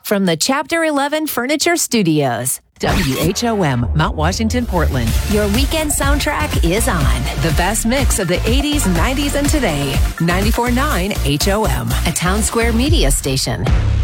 from the Chapter 11 Furniture Studios. WHOM, Mount Washington, Portland. Your weekend soundtrack is on. The best mix of the 80s, 90s, and today. 94.9 HOM, a Town Square media station.